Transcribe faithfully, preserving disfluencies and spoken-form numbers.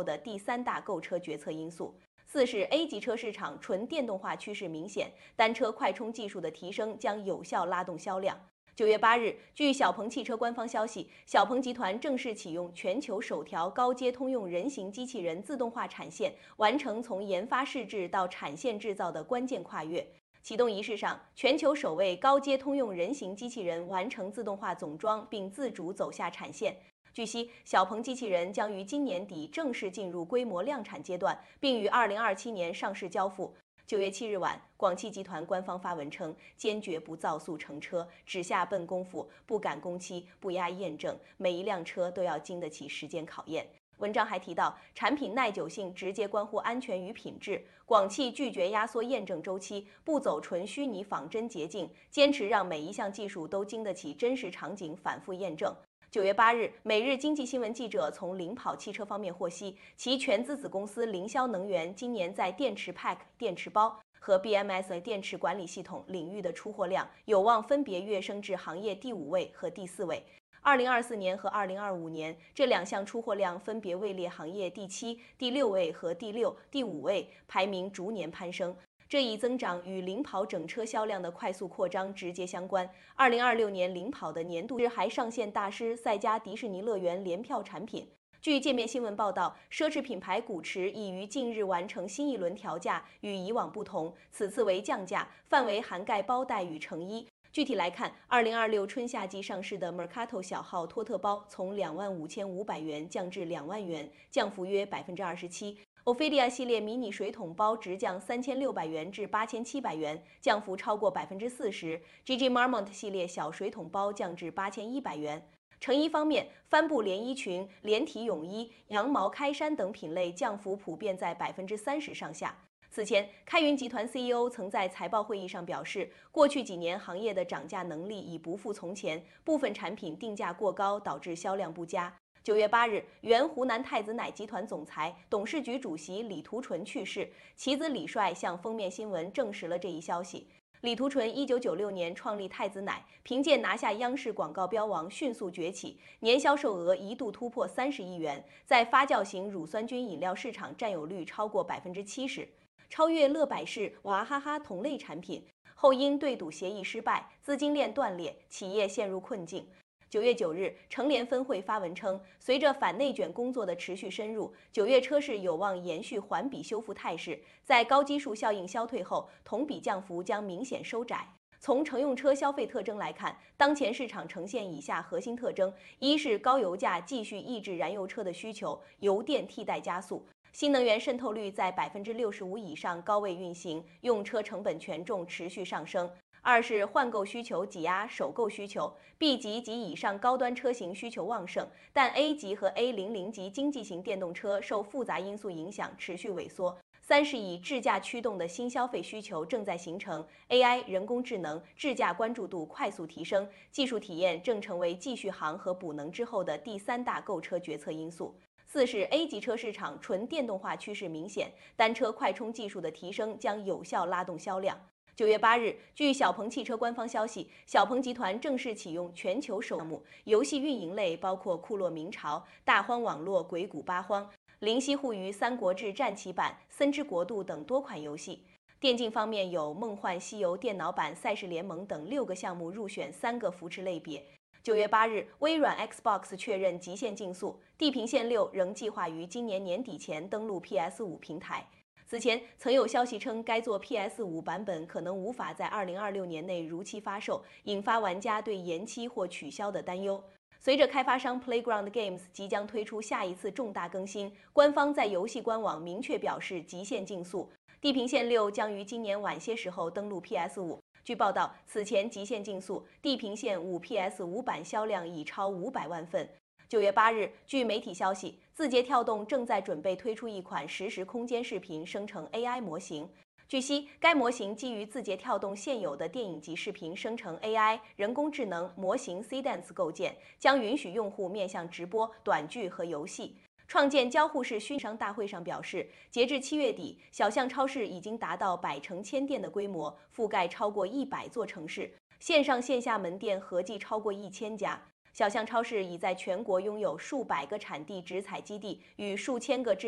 后的第三大购车决策因素。四是 A 级车市场纯电动化趋势明显，单车快充技术的提升将有效拉动销量。九月八日，据小鹏汽车官方消息，小鹏集团正式启用全球首条高阶通用人形机器人自动化产线，完成从研发试制到产线制造的关键跨越。启动仪式上，全球首位高阶通用人形机器人完成自动化总装，并自主走下产线。据悉，小鹏机器人将于今年底正式进入规模量产阶段，并于二零二七年上市交付。九月七日晚，广汽集团官方发文称，坚决不造速成车，只下笨功夫，不赶工期，不压验证，每一辆车都要经得起时间考验。文章还提到，产品耐久性直接关乎安全与品质，广汽拒绝压缩验证周期，不走纯虚拟仿真捷径，坚持让每一项技术都经得起真实场景反复验证。九月八日，每日经济新闻记者从领跑汽车方面获悉，其全资子公司凌霄能源今年在电池 Pack、电池包和 B M S 电池管理系统领域的出货量有望分别跃升至行业第五位和第四位。二零二四年和二零二五年，这两项出货量分别位列行业第七、第六位和第六、第五位，排名逐年攀升。这一增长与领跑整车销量的快速扩张直接相关。二零二六年领跑的年度还上线大师赛加迪士尼乐园联票产品。据界面新闻报道，奢侈品牌古驰已于近日完成新一轮调价，与以往不同，此次为降价，范围涵盖包袋与成衣。具体来看，二零二六春夏季上市的 Mercato 小号托特包从两万五千五百元降至两万元，降幅约百分之二十七。Ophelia 系列迷你水桶包直降三千六百元至八千七百元，降幅超过百分之四十。G G Marmont 系列小水桶包降至八千一百元。成衣方面，帆布连衣裙、连体泳衣、羊毛开衫等品类降幅普遍在百分之三十上下。此前，开云集团 C E O 曾在财报会议上表示，过去几年行业的涨价能力已不复从前，部分产品定价过高，导致销量不佳。九月八日，原湖南太子奶集团总裁、董事局主席李图纯去世，其子李帅向封面新闻证实了这一消息。李图纯一九九六年创立太子奶，凭借拿下央视广告标王迅速崛起，年销售额一度突破三十亿元，在发酵型乳酸菌饮料市场占有率超过百分之七十，超越乐百氏、娃哈哈同类产品。后因对赌协议失败，资金链断裂，企业陷入困境。九月九日，成联分会发文称，随着反内卷工作的持续深入，九月车市有望延续环比修复态势。在高基数效应消退后，同比降幅将明显收窄。从乘用车消费特征来看，当前市场呈现以下核心特征：一是高油价继续抑制燃油车的需求，油电替代加速。新能源渗透率在百分之六十五以上高位运行，用车成本权重持续上升。二是换购需求挤压首购需求 ，B 级及以上高端车型需求旺盛，但 A 级和 A 零零 级经济型电动车受复杂因素影响持续萎缩。三是以智驾驱动的新消费需求正在形成 ，A I 人工智能智驾关注度快速提升，技术体验正成为继续航和补能之后的第三大购车决策因素。四是 A 级车市场纯电动化趋势明显，单车快充技术的提升将有效拉动销量。九月八日，据小鹏汽车官方消息，小鹏集团正式启用全球首项目，游戏运营类包括库洛明朝、大荒网络、鬼谷八荒、灵犀互娱、三国志战旗版、森之国度等多款游戏。电竞方面有梦幻西游电脑版、赛事联盟等六个项目入选三个扶持类别。九月八日，微软 Xbox 确认极限竞速，地平线六仍计划于今年年底前登陆 P S 五 平台。此前曾有消息称，该作 P S 五 版本可能无法在二零二六年内如期发售，引发玩家对延期或取消的担忧。随着开发商 Playground Games 即将推出下一次重大更新，官方在游戏官网明确表示，极限竞速《地平线六》将于今年晚些时候登陆 P S 五。据报道，此前极限竞速《地平线五》P S 五 版销量已超五百万份。九月八日，据媒体消息，字节跳动正在准备推出一款实时空间视频生成 A I 模型。据悉，该模型基于字节跳动现有的电影级视频生成 A I 人工智能模型 Cdance 构建，将允许用户面向直播、短剧和游戏。创建交互式虚拟商大会上表示，截至七月底，小象超市已经达到百城千店的规模，覆盖超过一百座城市，线上线下门店合计超过一千家。小象超市已在全国拥有数百个产地直采基地与数千个制